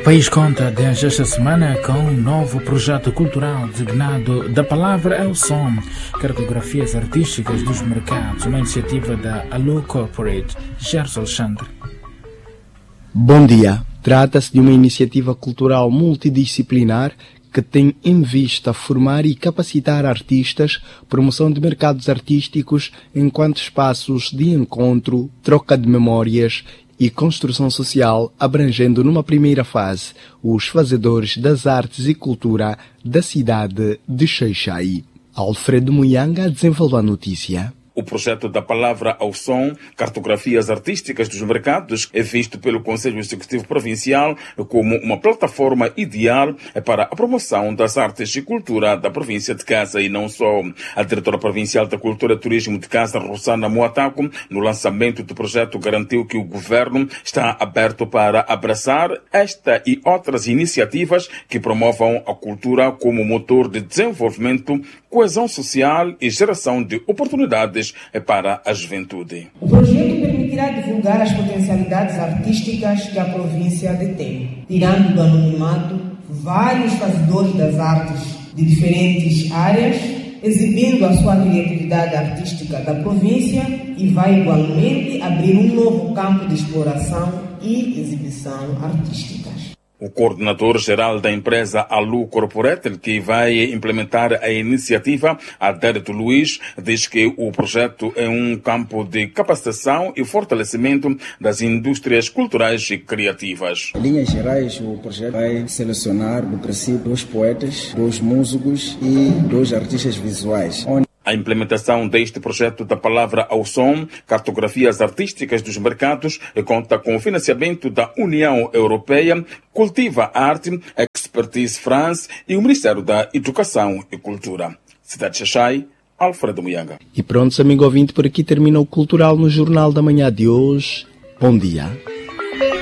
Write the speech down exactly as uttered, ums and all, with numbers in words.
país conta desde esta semana com um novo projeto cultural designado Da Palavra é o Som, cartografias artísticas dos mercados, uma iniciativa da Allu Corporate. Gerson Alexandre. Bom dia. Trata-se de uma iniciativa cultural multidisciplinar que tem em vista formar e capacitar artistas, promoção de mercados artísticos enquanto espaços de encontro, troca de memórias e construção social, abrangendo numa primeira fase os fazedores das artes e cultura da cidade de Xai-Xai. Alfredo Muyanga desenvolve a notícia. O projeto Da Palavra ao Som, cartografias artísticas dos mercados, é visto pelo Conselho Executivo Provincial como uma plataforma ideal para a promoção das artes e cultura da província de Casa e não só. A diretora provincial da Cultura e Turismo de Casa, Rosana Moataco, no lançamento do projeto garantiu que o governo está aberto para abraçar esta e outras iniciativas que promovam a cultura como motor de desenvolvimento, coesão social e geração de oportunidades para a juventude. O projeto permitirá divulgar as potencialidades artísticas que a província detém, tirando do anonimato vários fazedores das artes de diferentes áreas, exibindo a sua criatividade artística da província e vai igualmente abrir um novo campo de exploração e exibição artísticas. O coordenador-geral da empresa Allu Corporate, que vai implementar a iniciativa, Adérito Luiz, diz que o projeto é um campo de capacitação e fortalecimento das indústrias culturais e criativas. Em linhas gerais, o projeto vai selecionar do princípio dois poetas, dois músicos e dois artistas visuais. A implementação deste projeto Da Palavra ao Som, cartografias artísticas dos mercados, conta com o financiamento da União Europeia, Cultiva Arte, Expertise France e o Ministério da Educação e Cultura. Cidade de Xai, Alfredo Muyanga. E pronto, amigo ouvinte, por aqui termina o Cultural no Jornal da Manhã de hoje. Bom dia.